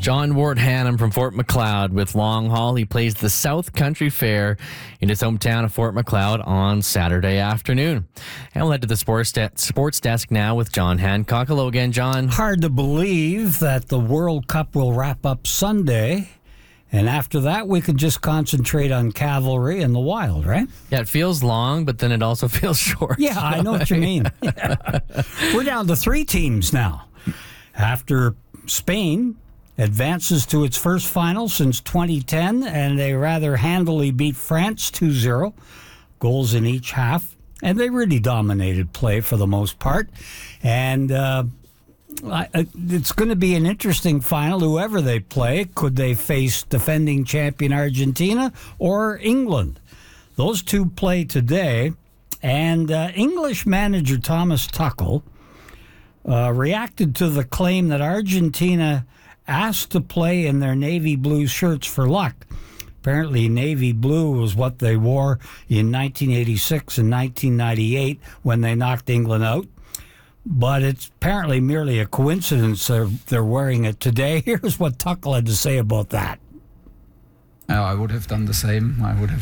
John Ward Hannum from Fort McLeod with Long Haul. He plays the South Country Fair in his hometown of Fort McLeod on Saturday afternoon. And we'll head to the sports desk now with John Hancock. Hello again, John. Hard to believe that the World Cup will wrap up Sunday. And after that, we can just concentrate on cavalry and the wild, right? Yeah, it feels long, but then it also feels short. Yeah, I know what you mean. Yeah. We're down to 3 teams now. After Spain advances to its first final since 2010, and they rather handily beat France 2-0, goals in each half. And they really dominated play for the most part. And it's going to be an interesting final, whoever they play. Could they face defending champion Argentina or England? Those two play today. And English manager Thomas Tuchel reacted to the claim that Argentina asked to play in their navy blue shirts for luck. Apparently, navy blue was what they wore in 1986 and 1998 when they knocked England out. But it's apparently merely a coincidence they're wearing it today. Here's what Tuchel had to say about that. I would have done the same.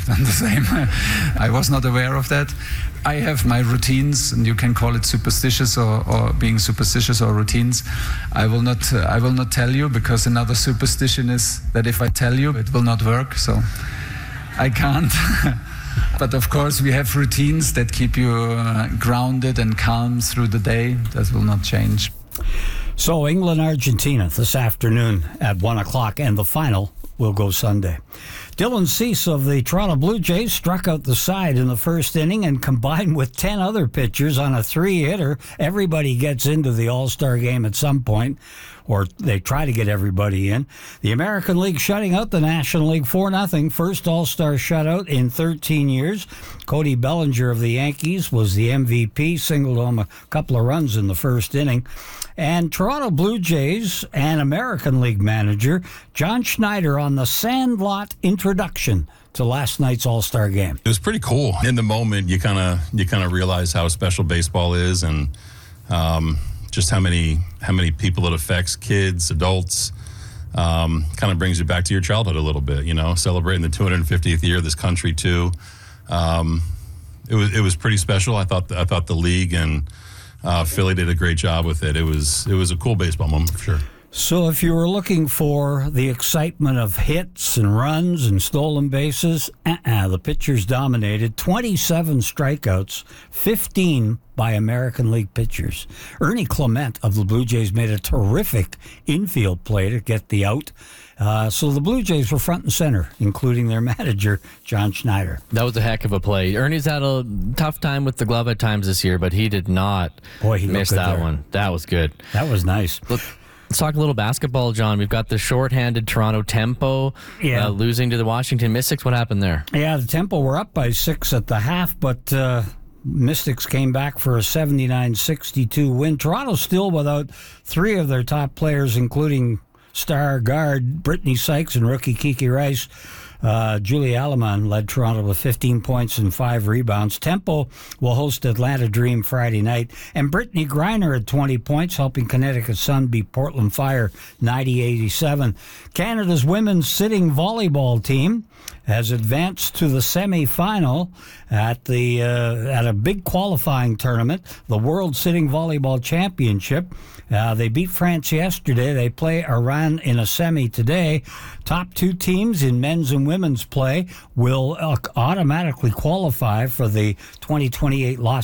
I was not aware of that. I have my routines, and you can call it superstitious or being superstitious or routines. I will not tell you, because another superstition is that if I tell you, it will not work. So I can't. But of course, we have routines that keep you grounded and calm through the day. That will not change. So England-Argentina this afternoon at 1 o'clock, and the final will go Sunday. Dylan Cease of the Toronto Blue Jays struck out the side in the first inning, and combined with 10 other pitchers on a 3-hitter, everybody gets into the All-Star game at some point, or they try to get everybody in. The American League shutting out the National League 4-0, first All-Star shutout in 13 years. Cody Bellinger of the Yankees was the MVP, singled home a couple of runs in the first inning. And Toronto Blue Jays and American League manager John Schneider on the Sandlot introduction to last night's All-Star game. It was pretty cool. In the moment, you kind of realize how special baseball is, and just how many people it affects, kids, adults. Kind of brings you back to your childhood a little bit, celebrating the 250th year of this country too. It was pretty special. I thought the league and Philly did a great job with it. It was a cool baseball moment for sure. So if you were looking for the excitement of hits and runs and stolen bases, the pitchers dominated. 27 strikeouts, 15 by American League pitchers. Ernie Clement of the Blue Jays made a terrific infield play to get the out. So the Blue Jays were front and center, including their manager, John Schneider. That was a heck of a play. Ernie's had a tough time with the glove at times this year, but he did not miss that one. That was good. That was nice. Let's talk a little basketball, John. We've got the shorthanded Toronto Tempo losing to the Washington Mystics. What happened there? Yeah, the Tempo were up by 6 at the half, but Mystics came back for a 79-62 win. Toronto still without 3 of their top players, including star guard Brittany Sykes and rookie Kiki Rice. Julie Alleman led Toronto with 15 points and 5 rebounds. Tempo will host Atlanta Dream Friday night. And Brittany Griner had 20 points, helping Connecticut Sun beat Portland Fire 90-87. Canada's women's sitting volleyball team has advanced to the semifinal at a big qualifying tournament, the World Sitting Volleyball Championship. They beat France yesterday. They play Iran in a semi today. Top 2 teams in men's and women's play will automatically qualify for the 2028 Los